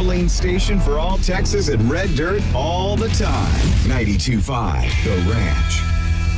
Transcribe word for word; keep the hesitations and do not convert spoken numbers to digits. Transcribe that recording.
gasoline station for all Texas and red dirt all the time. ninety-two point five The Ranch.